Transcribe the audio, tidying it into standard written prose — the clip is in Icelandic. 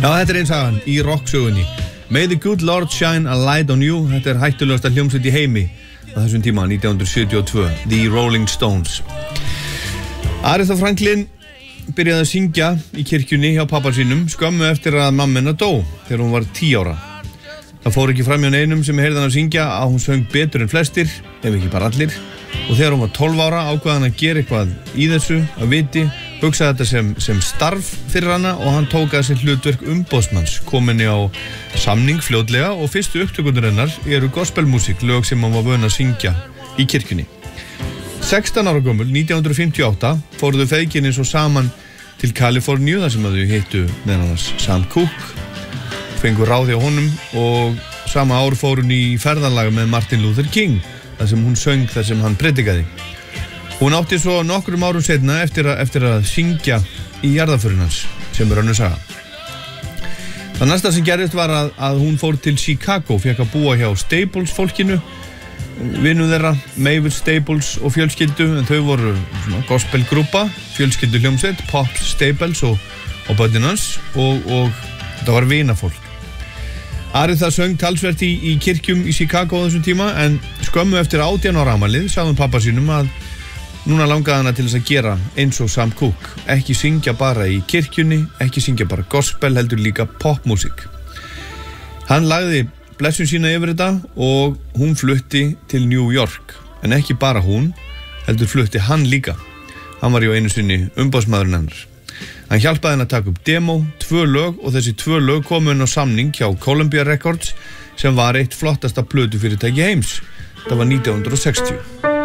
Já, þetta einn sagan í rocksögunni. May the good Lord shine a light on you. Þetta hættulegasta hljómsveit í heimi á þessum tíma, 1972. The Rolling Stones. Aretha Franklin byrjaði að syngja í kirkjunni hjá pappa sínum skömmu eftir að mamma hennar dó þegar hún var 10 ára. Það fór ekki fram hjá neinum sem heyrði hana að syngja að hún söng betur en flestir, ef ekki bara allir. Og þegar hún var 12 ára ákvað hann að gera eitthvað í þessu, að viti, hugsaði þetta sem starf fyrir hana og hann tók að sér hlutverk umboðsmanns, kominni á samning fljótlega og fyrstu upptökundur hennar eru gospelmusík, lög sem hann var vön að syngja í kirkjunni. 16 ára gömul, 1958, fóru þau feðginni svo saman til Kaliforníu þar sem þau hittu meðal annars Sam Cooke, fengu ráði á honum og sama ár fór hún í ferðalag með Martin Luther King þar sem hún söng þar sem hann predikaði. Hún átti svo nokkrum árum seinna eftir að syngja í jarðarförin hans sem önnur saga. Það næsta sem gerðist var að hún fór til Chicago, fékk að búa hjá Staples fólkinu, vinnu þeirra, Mavis Staples og fjölskyldu, en þau voru svona gospelgrúpa, fjölskyldu hljómsveit, Pops Staples og börnin hans og þetta var vinafólk. Aretha söng talsvert í kirkjum í Chicago á þessum tíma, en skömmu eftir 18 ára afmælið sagði hún pappa sínum að núna langaði hana til þess að gera eins og Sam Cooke, ekki syngja bara í kirkjunni, ekki syngja bara gospel, heldur líka popmusík. Hann lagði blessun sína yfir þetta og hún flutti til New York, en ekki bara hún, heldur flutti hann líka. Hann var einu sinni umboðsmaðurinn hennar. Hann hjálpaði henni að taka upp demo, 2 lög og þessi 2 lög komu inn á samning hjá Columbia Records sem var eitt flottasta plötufyrirtæki heims. Það var 1960.